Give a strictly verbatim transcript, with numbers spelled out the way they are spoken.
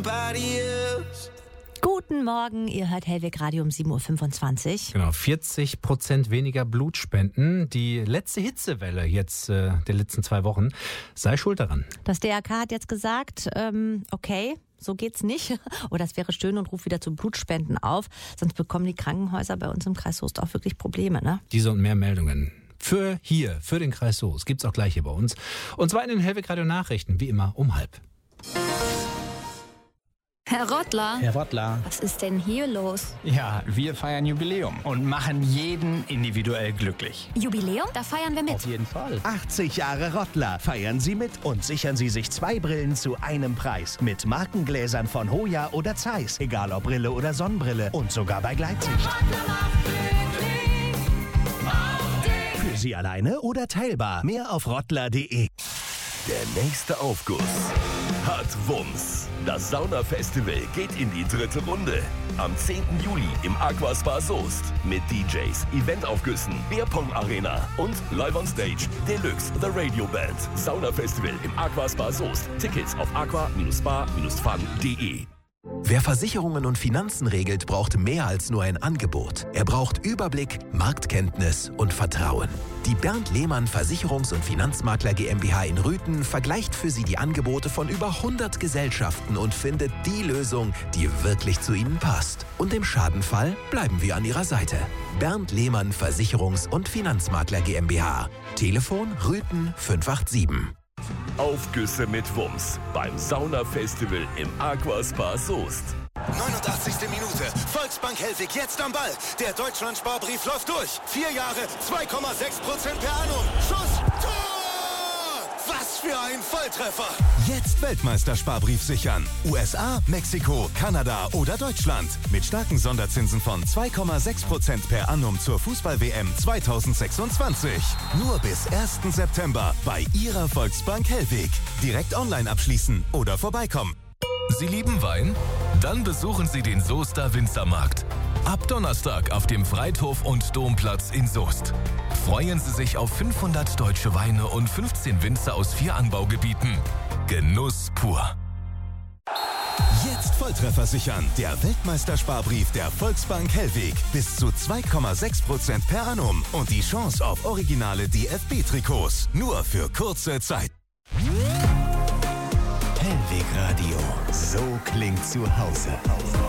Guten Morgen, ihr hört Hellweg Radio um sieben Uhr fünfundzwanzig. Genau, vierzig Prozent weniger Blutspenden. Die letzte Hitzewelle jetzt äh, der letzten zwei Wochen sei schuld daran. Das D R K hat jetzt gesagt, ähm, okay, so geht's nicht. Oder es wäre schön und ruft wieder zu Blutspenden auf. Sonst bekommen die Krankenhäuser bei uns im Kreis Soest auch wirklich Probleme, ne? Diese und mehr Meldungen für hier, für den Kreis Soest, gibt's auch gleich hier bei uns. Und zwar in den Hellweg Radio Nachrichten, wie immer um halb. Herr Rottler. Herr Rottler. Was ist denn hier los? Ja, wir feiern Jubiläum und machen jeden individuell glücklich. Jubiläum? Da feiern wir mit. Auf jeden Fall. achtzig Jahre Rottler. Feiern Sie mit und sichern Sie sich zwei Brillen zu einem Preis. Mit Markengläsern von Hoya oder Zeiss. Egal ob Brille oder Sonnenbrille. Und sogar bei Gleitsicht. Für Sie alleine oder teilbar. Mehr auf rottler punkt de. Der nächste Aufguss hat Wumms. Das Saunafestival geht in die dritte Runde. Am zehnten Juli im Aquaspa Soest. Mit D Js, Eventaufgüssen, Bierpong-Arena und Live on Stage Deluxe The Radio Band. Saunafestival im Aquaspa Soest. Tickets auf aqua spa fun punkt de. Wer Versicherungen und Finanzen regelt, braucht mehr als nur ein Angebot. Er braucht Überblick, Marktkenntnis und Vertrauen. Die Bernd Lehmann Versicherungs- und Finanzmakler GmbH in Rüthen vergleicht für Sie die Angebote von über hundert Gesellschaften und findet die Lösung, die wirklich zu Ihnen passt. Und im Schadenfall bleiben wir an Ihrer Seite. Bernd Lehmann Versicherungs- und Finanzmakler GmbH. Telefon Rüthen fünf acht sieben. Aufgüsse mit Wumms beim Saunafestival im Aquaspa Soest. neunundachtzigste Minute. Volksbank Hellwig jetzt am Ball. Der Deutschland-Sparbrief läuft durch. Vier Jahre, zwei Komma sechs Prozent per annum. Schuss, Tor! Was für ein Volltreffer. Jetzt Weltmeistersparbrief sichern. U S A, Mexiko, Kanada oder Deutschland. Mit starken Sonderzinsen von zwei Komma sechs Prozent per annum zur Fußball-W M zweitausendsechsundzwanzig. Nur bis ersten September bei Ihrer Volksbank Hellwig. Direkt online abschließen oder vorbeikommen. Sie lieben Wein? Dann besuchen Sie den Soester Winzermarkt. Ab Donnerstag auf dem Freithof und Domplatz in Soest. Freuen Sie sich auf fünfhundert deutsche Weine und fünfzehn Winzer aus vier Anbaugebieten. Genuss pur. Jetzt Volltreffer sichern. Der Weltmeistersparbrief der Volksbank Hellwig. Bis zu zwei Komma sechs Prozent per annum. Und die Chance auf originale D F B-Trikots. Nur für kurze Zeit. Hellweg Radio. So klingt zu Hause.